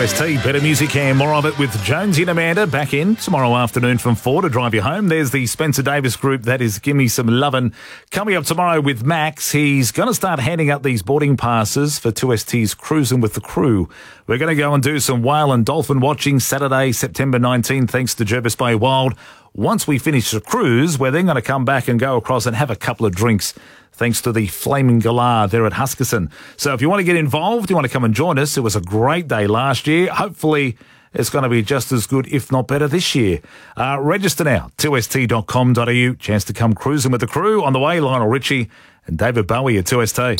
2ST, better music and more of it with Jonesy and Amanda back in tomorrow afternoon from 4 to drive you home. There's the Spencer Davis group. That is Gimme Some Lovin'. Coming up tomorrow with Max, he's going to start handing out these boarding passes for 2ST's Cruising with the Crew. We're going to go and do some whale and dolphin watching Saturday, September 19th, thanks to Jervis Bay Wild. Once we finish the cruise, we're then going to come back and go across and have a couple of drinks, thanks to the Flaming Galah there at Huskisson. So if you want to get involved, you want to come and join us. It was a great day last year. Hopefully it's going to be just as good, if not better, this year. Register now, 2st.com.au. Chance to come cruising with the crew. On the way, Lionel Richie and David Bowie at 2ST.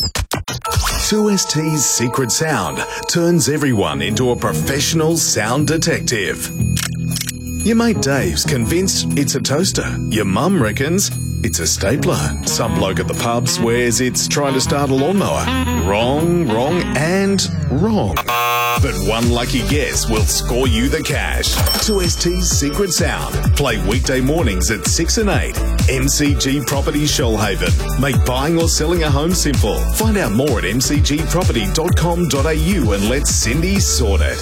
2ST's secret sound turns everyone into a professional sound detective. Your mate Dave's convinced it's a toaster. Your mum reckons it's a stapler. Some bloke at the pub swears it's trying to start a lawnmower. Wrong, and wrong. But one lucky guess will score you the cash. 2ST's secret sound. Play weekday mornings at 6 and 8. MCG Property Shoalhaven. Make buying or selling a home simple. Find out more at mcgproperty.com.au and let Cindy sort it.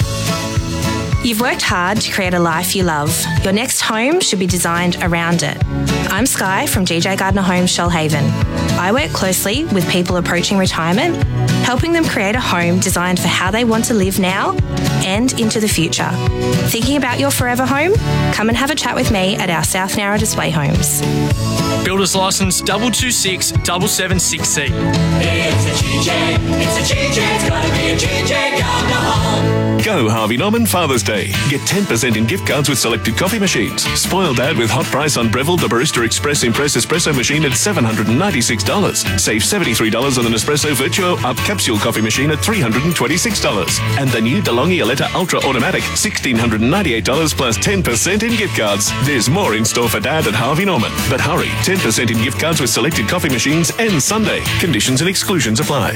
You've worked hard to create a life you love. Your next home should be designed around it. I'm Sky from GJ Gardner Homes Shoalhaven. I work closely with people approaching retirement, helping them create a home designed for how they want to live now and into the future. Thinking about your forever home? Come and have a chat with me at our South Nowra Display Homes. Builder's license 226-776C. It's a GJ, it's gotta be a GJ Gardner Home. Go Harvey Norman Father's Day. Get 10% in gift cards with selected coffee machines. Spoil Dad with hot price on Breville the Barista Express Impress Espresso machine at $796. Save $73 on an Espresso Virtuo Up capsule coffee machine at $326. And the new DeLonghi Aletta Ultra Automatic, $1,698 plus 10% in gift cards. There's more in store for Dad at Harvey Norman. But hurry, 10% in gift cards with selected coffee machines ends Sunday. Conditions and exclusions apply.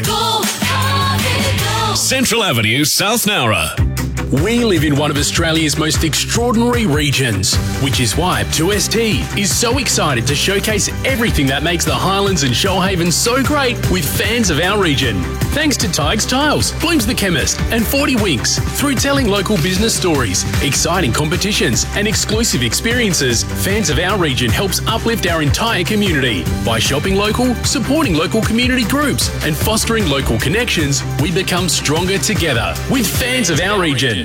Central Avenue, South Nowra. We live in one of Australia's most extraordinary regions, which is why 2ST is so excited to showcase everything that makes the Highlands and Shoalhaven so great with fans of our region. Thanks to Tighes Tiles, Blooms the Chemist and 40 Winks. Through telling local business stories, exciting competitions and exclusive experiences, fans of our region helps uplift our entire community. By shopping local, supporting local community groups and fostering local connections, we become stronger together with fans of our region.